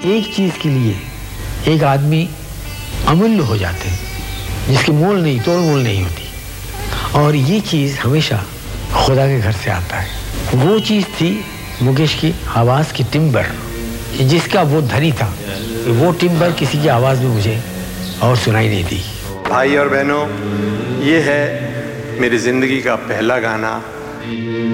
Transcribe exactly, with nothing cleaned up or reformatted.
एक चीज़ के लिए एक आदमी अमूल्य हो जाते हैं, जिसकी मोल नहीं, तोड़ मोल नहीं होती, और ये चीज़ हमेशा खुदा के घर से आता है। वो चीज़ थी मुकेश की आवाज़ की टिम्बर, जिसका वो धनी था। वो टिम्बर किसी की आवाज़ में मुझे और सुनाई नहीं दी। भाई और बहनों, ये है मेरी ज़िंदगी का पहला गाना।